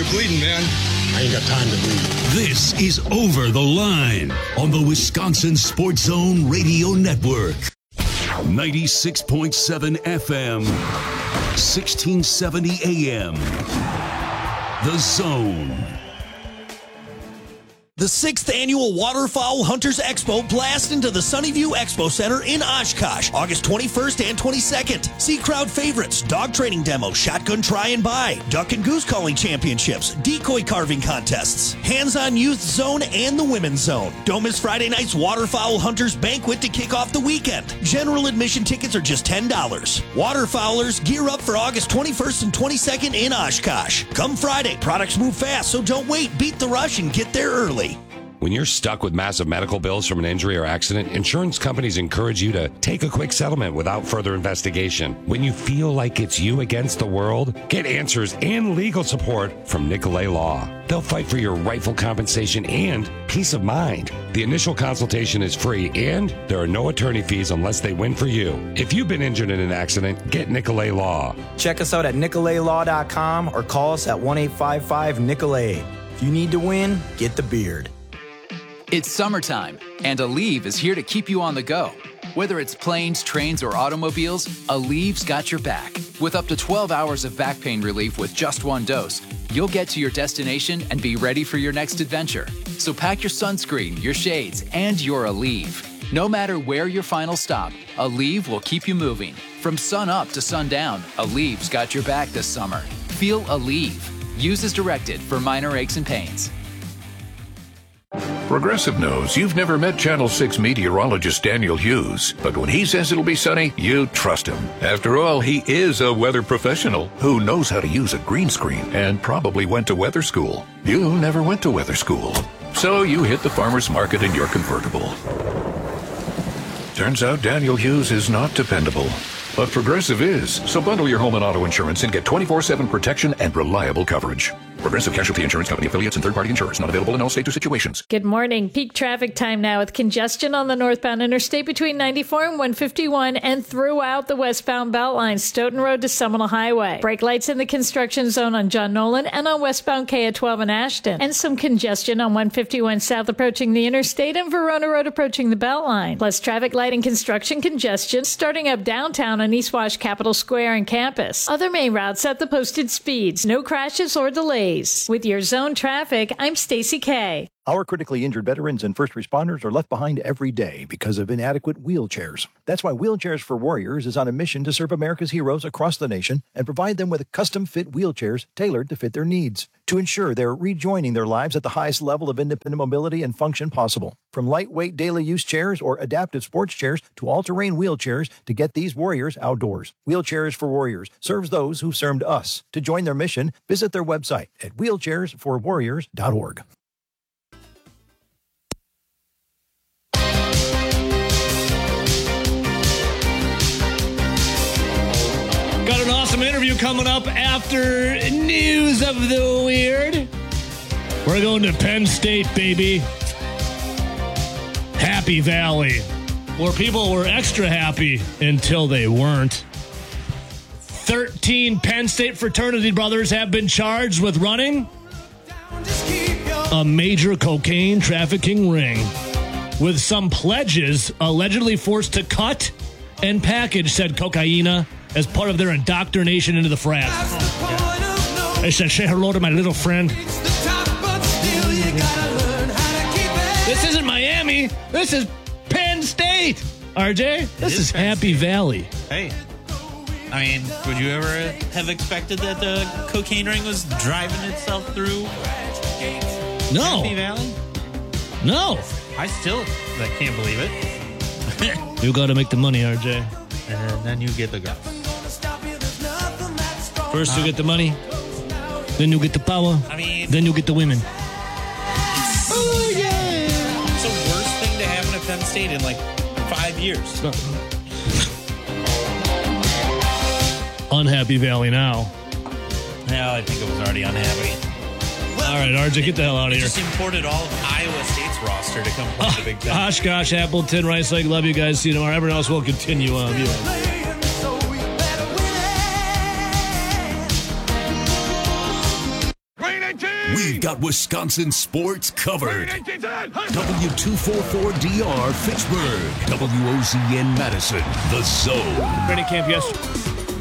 you're bleeding, man. I ain't got time to bleed. This is Over the Line on the Wisconsin Sports Zone Radio Network. 96.7 FM, 1670 AM. The Zone. The 6th Annual Waterfowl Hunters Expo blasts into the Sunnyview Expo Center in Oshkosh, August 21st and 22nd. See crowd favorites, dog training demo, shotgun try and buy, duck and goose calling championships, decoy carving contests, hands-on youth zone, and the women's zone. Don't miss Friday night's Waterfowl Hunters Banquet to kick off the weekend. General admission tickets are just $10. Waterfowlers gear up for August 21st and 22nd in Oshkosh. Come Friday, products move fast, so don't wait. Beat the rush and get there early. When you're stuck with massive medical bills from an injury or accident, insurance companies encourage you to take a quick settlement without further investigation. When you feel like it's you against the world, get answers and legal support from Nicolay Law. They'll fight for your rightful compensation and peace of mind. The initial consultation is free, and there are no attorney fees unless they win for you. If you've been injured in an accident, get Nicolay Law. Check us out at nicolaylaw.com or call us at 1-855-NICOLAY. If you need to win, get the beard. It's summertime, and Aleve is here to keep you on the go. Whether it's planes, trains, or automobiles, Aleve's got your back. With up to 12 hours of back pain relief with just one dose, you'll get to your destination and be ready for your next adventure. So pack your sunscreen, your shades, and your Aleve. No matter where your final stop, Aleve will keep you moving. From sun up to sundown, Aleve's got your back this summer. Feel Aleve. Use as directed for minor aches and pains. Progressive knows you've never met Channel 6 meteorologist Daniel Hughes, but when he says it'll be sunny, you trust him. After all, he is a weather professional who knows how to use a green screen and probably went to weather school. You never went to weather school, so you hit the farmer's market in your convertible. Turns out Daniel Hughes is not dependable, but Progressive is. So bundle your home and auto insurance and get 24/7 protection and reliable coverage. Progressive Casualty Insurance Company affiliates and third-party insurers. Not available in all states or situations. Good morning. Peak traffic time now with congestion on the northbound interstate between 94 and 151 and throughout the westbound Beltline, Stoughton Road to Seminole Highway. Brake lights in the construction zone on John Nolan and on westbound KA12 in Ashton. And some congestion on 151 south approaching the interstate and Verona Road approaching the Beltline. Plus traffic light and construction congestion starting up downtown on East Wash Capitol Square and campus. Other main routes at the posted speeds. No crashes or delays. With your zone traffic, I'm Stacy Kay. Our critically injured veterans and first responders are left behind every day because of inadequate wheelchairs. That's why Wheelchairs for Warriors is on a mission to serve America's heroes across the nation and provide them with custom-fit wheelchairs tailored to fit their needs to ensure they're rejoining their lives at the highest level of independent mobility and function possible. From lightweight daily use chairs or adaptive sports chairs to all-terrain wheelchairs to get these warriors outdoors. Wheelchairs for Warriors serves those who served us. To join their mission, visit their website at wheelchairsforwarriors.org. Got an awesome interview coming up after News of the Weird. We're going to Penn State, baby. Happy Valley, where people were extra happy until they weren't. 13 Penn State fraternity brothers have been charged with running a major cocaine trafficking ring, with some pledges allegedly forced to cut and package said cocaine as part of their indoctrination into the frat. They said, say hello to my little friend. This isn't Miami. This is Penn State. RJ, this is Happy Valley. Hey, I mean, would you ever have expected that the cocaine ring was driving itself through Happy Valley? No. I can't believe it. You got to make the money, RJ. And then you get the guns. First you get the money, then you get the power, then you get the women. Oh, yeah. It's the worst thing to happen at Penn State in like 5 years. Unhappy Valley now. Yeah, I think it was already unhappy. All right, RJ, get the hell out of here. Just imported all of Iowa State's roster to come play the Big Ten. Oshkosh, Appleton, Rice Lake, love you guys. See you tomorrow. Everyone else will continue on. We've got Wisconsin sports covered. W244DR Fitchburg, WOZN Madison, The Zone. Training camp yesterday.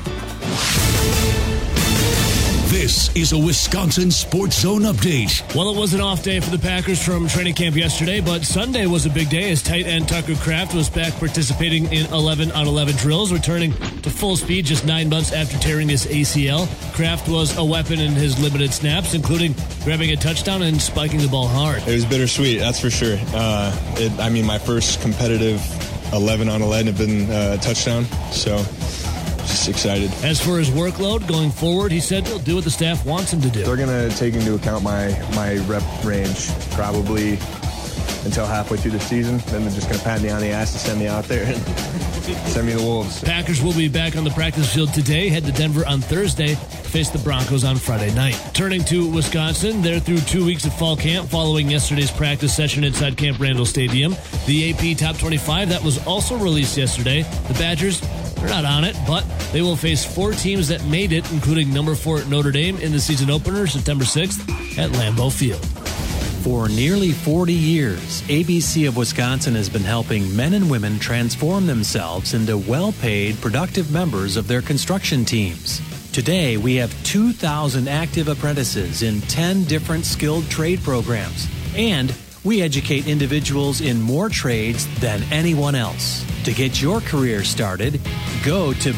This is a Wisconsin Sports Zone update. Well, it was an off day for the Packers from training camp yesterday, but Sunday was a big day as tight end Tucker Kraft was back participating in 11-on-11 drills, returning to full speed just 9 months after tearing his ACL. Kraft was a weapon in his limited snaps, including grabbing a touchdown and spiking the ball hard. It was bittersweet, that's for sure. My first competitive 11-on-11 have been a touchdown, so just excited. As for his workload going forward, he said he'll do what the staff wants him to do. They're going to take into account my rep range probably until halfway through the season. Then they're just going to pat me on the ass and send me out there and send me to the Wolves. Packers will be back on the practice field today, head to Denver on Thursday, face the Broncos on Friday night. Turning to Wisconsin, they're through 2 weeks of fall camp following yesterday's practice session inside Camp Randall Stadium. The AP Top 25, that was also released yesterday. The Badgers, they're not on it, but they will face 4 teams that made it, including number 4 Notre Dame in the season opener September 6th at Lambeau Field. For nearly 40 years, ABC of Wisconsin has been helping men and women transform themselves into well-paid, productive members of their construction teams. Today, we have 2,000 active apprentices in 10 different skilled trade programs, and we educate individuals in more trades than anyone else. To get your career started, go to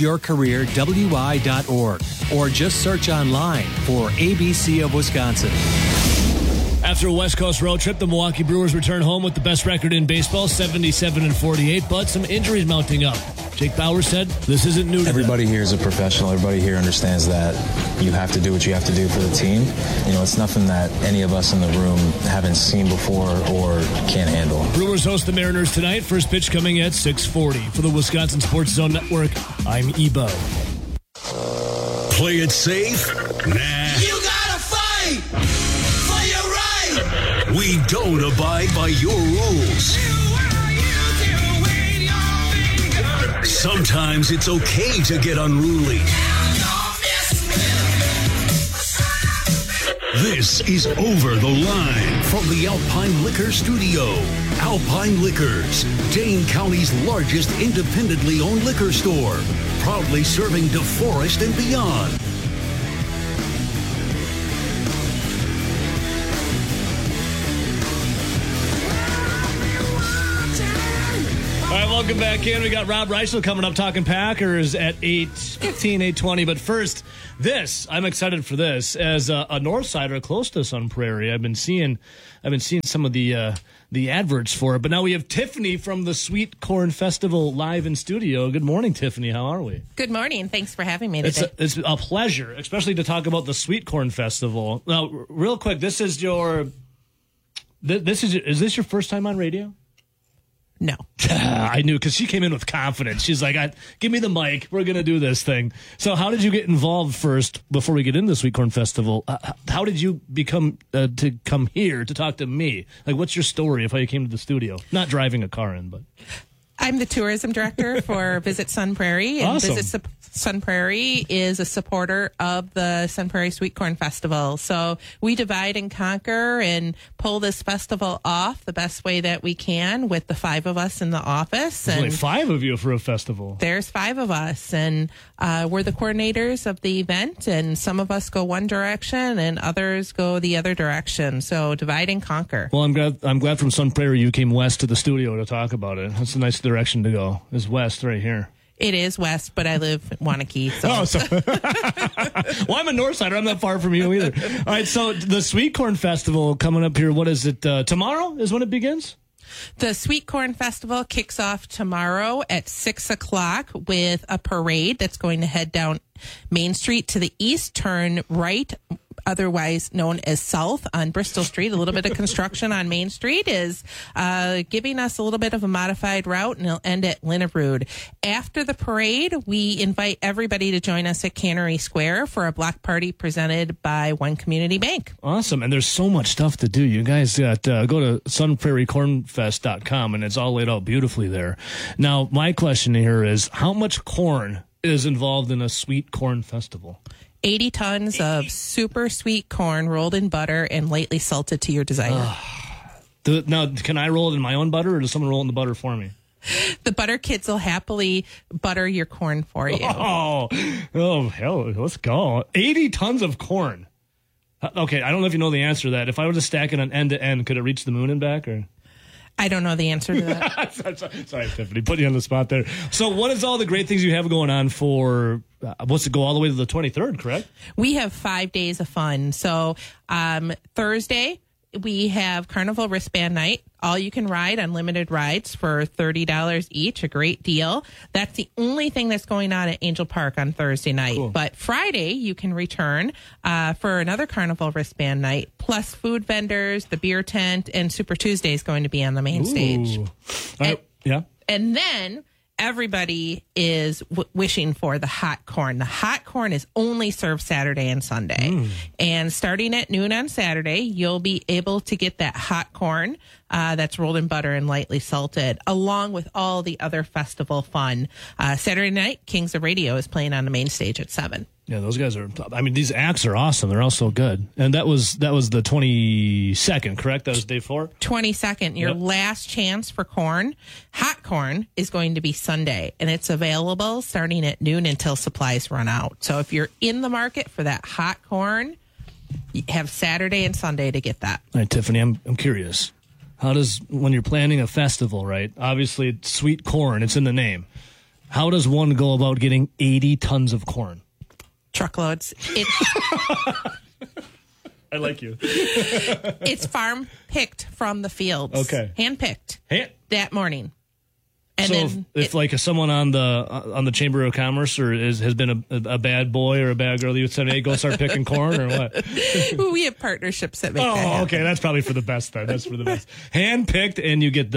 buildyourcareerwi.org or just search online for ABC of Wisconsin. After a West Coast road trip, the Milwaukee Brewers return home with the best record in baseball, 77-48, but some injuries mounting up. Jake Bauer said this isn't new to Everybody here is a professional. Everybody here understands that you have to do what you have to do for the team. You know, it's nothing that any of us in the room haven't seen before or can't handle. Brewers host the Mariners tonight. First pitch coming at 6:40. For the Wisconsin Sports Zone Network, I'm Ebo. Play it safe? Nah. You gotta fight for your right. We don't abide by your rules. Sometimes it's okay to get unruly. This is Over the Line from the Alpine Liquor Studio. Alpine Liquors, Dane County's largest independently owned liquor store, proudly serving DeForest and beyond. All right, welcome back in. We got Rob Reichel coming up talking Packers at 8:15, 8:20. But first, I'm excited for this. As a Northsider close to Sun Prairie, I've been seeing some of the adverts for it. But now we have Tiffany from the Sweet Corn Festival live in studio. Good morning, Tiffany. How are we? Good morning. Thanks for having me today. It's a pleasure, especially to talk about the Sweet Corn Festival. Now, real quick, is this your first time on radio? No. I knew, because she came in with confidence. She's like, give me the mic. We're going to do this thing. So how did you get involved first, before we get into the Sweet Corn Festival? How did you become to come here to talk to me? Like, what's your story of how you came to the studio? Not driving a car in, but... I'm the tourism director for Visit Sun Prairie. And Awesome. Visit Sun Prairie is a supporter of the Sun Prairie Sweet Corn Festival. So we divide and conquer and pull this festival off the best way that we can with the 5 of us in the office. There's only 5 of you for a festival. There's 5 of us, and we're the coordinators of the event, and some of us go one direction and others go the other direction. So divide and conquer. Well, I'm glad from Sun Prairie you came west to the studio to talk about it. That's a nice direction to go. Is west right here. It is west, but I live in Wanakee. So. Oh, so well, I'm a Northsider. I'm not far from you either. All right, so the Sweet Corn Festival coming up here. What is it? Tomorrow is when it begins? The Sweet Corn Festival kicks off tomorrow at 6 o'clock with a parade that's going to head down Main Street to the east, turn right, otherwise known as south on Bristol Street. A little bit of construction on Main Street is giving us a little bit of a modified route, and it'll end at Linnerood. After the parade, we invite everybody to join us at Cannery Square for a block party presented by One Community Bank. Awesome. And there's so much stuff to do. You guys got go to sunprairiecornfest.com, and it's all laid out beautifully there. Now, my question here is, how much corn is involved in a Sweet Corn Festival? 80 tons of super sweet corn rolled in butter and lightly salted to your desire. Now, can I roll it in my own butter, or does someone roll it in the butter for me? The butter kids will happily butter your corn for you. Oh, hell, let's go. 80 tons of corn. Okay, I don't know if you know the answer to that. If I were to stack it on end to end, could it reach the moon and back? Or I don't know the answer to that. Sorry, Tiffany, put you on the spot there. So what is all the great things you have going on for, what's it go all the way to the 23rd, correct? We have 5 days of fun. So Thursday, we have Carnival Wristband Night. All you can ride, unlimited rides for $30 each, a great deal. That's the only thing that's going on at Angel Park on Thursday night. Cool. But Friday, you can return for another Carnival Wristband Night, plus food vendors, the beer tent, and Super Tuesday is going to be on the main stage. Yeah. And then everybody is wishing for the hot corn. The hot corn is only served Saturday and Sunday. And starting at noon on Saturday, you'll be able to get that hot corn that's rolled in butter and lightly salted, along with all the other festival fun. Saturday night, Kings of Radio is playing on the main stage at 7. Yeah, those guys are, I mean, these acts are awesome. They're all so good. And that was the 22nd, correct? That was day 4? 22nd. Your last chance for corn, hot corn, is going to be Sunday. And it's available starting at noon until supplies run out. So if you're in the market for that hot corn, you have Saturday and Sunday to get that. All right, Tiffany, I'm curious. How does, when you're planning a festival, right? Obviously, it's sweet corn. It's in the name. How does one go about getting 80 tons of corn? Truckloads. I like you. It's farm picked from the fields. Okay. Hand picked that morning. And so then if someone on the Chamber of Commerce or has been a bad boy or a bad girl, you would say, hey, go start picking corn or what? We have partnerships that make that happen. Okay. That's probably for the best then. That's for the best. Hand picked, and you get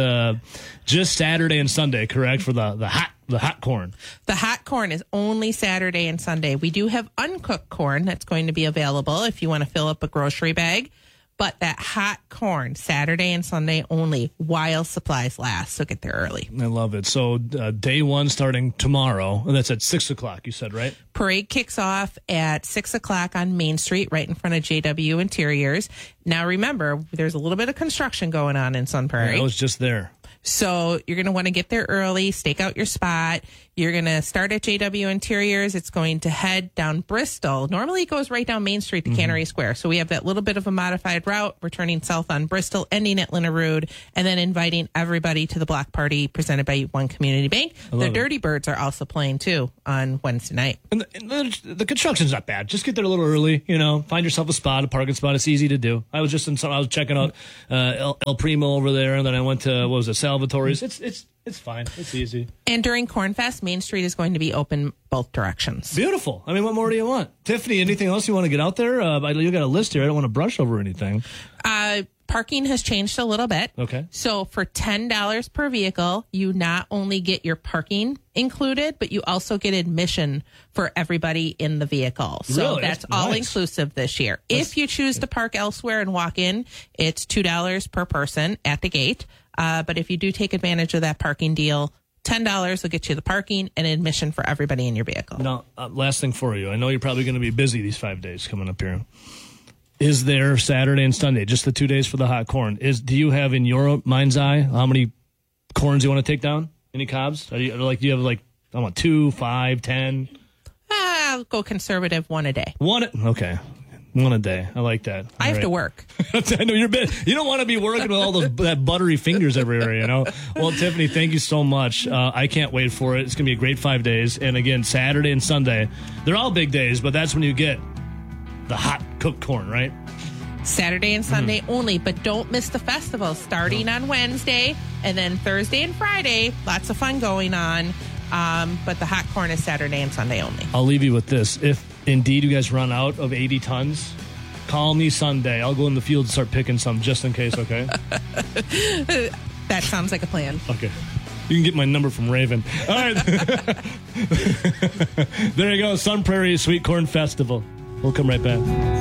just Saturday and Sunday, correct? For the hot corn. The hot corn is only Saturday and Sunday. We do have uncooked corn that's going to be available if you want to fill up a grocery bag. But that hot corn, Saturday and Sunday only, while supplies last. So get there early. I love it. So day 1 starting tomorrow, and that's at 6 o'clock, you said, right? Parade kicks off at 6 o'clock on Main Street, right in front of JW Interiors. Now remember, there's a little bit of construction going on in Sun Prairie. I was just there. So you're going to want to get there early, stake out your spot. You're going to start at JW Interiors. It's going to head down Bristol. Normally it goes right down Main Street to Cannery Square. So we have that little bit of a modified route, returning south on Bristol, ending at Linnarood, and then inviting everybody to the block party presented by One Community Bank. The Dirty Birds are also playing too on Wednesday night. And the construction's not bad. Just get there a little early, find yourself a spot, a parking spot. It's easy to do. I was checking out El Primo over there, and then I went to, Salvatore's. It's fine. It's easy. And during Cornfest, Main Street is going to be open both directions. Beautiful. I mean, what more do you want? Tiffany, anything else you want to get out there? You got a list here. I don't want to brush over anything. Parking has changed a little bit. Okay. So for $10 per vehicle, you not only get your parking included, but you also get admission for everybody in the vehicle. So really? that's all inclusive this year. If you choose to park elsewhere and walk in, it's $2 per person at the gate. But if you do take advantage of that parking deal, $10 will get you the parking and admission for everybody in your vehicle. Now, last thing for you. I know you're probably going to be busy these 5 days coming up here. Is there Saturday and Sunday, just the 2 days for the hot corn? Do you have in your mind's eye how many corns you want to take down? Any cobs? Do you have 2, 5, 10? I'll go conservative, 1 a day. Okay. 1 a day. I like that. I have to work. I know you're busy. You don't want to be working with all that buttery fingers everywhere, Well, Tiffany, thank you so much. I can't wait for it. It's going to be a great 5 days. And again, Saturday and Sunday, they're all big days, but that's when you get the hot cooked corn, right? Saturday and Sunday only, but don't miss the festival starting on Wednesday and then Thursday and Friday. Lots of fun going on. But the hot corn is Saturday and Sunday only. I'll leave you with this. If indeed you guys run out of 80 tons, call me Sunday. I'll go in the field and start picking some just in case, okay? That sounds like a plan. Okay. You can get my number from Raven. All right. There you go. Sun Prairie Sweet Corn Festival. We'll come right back.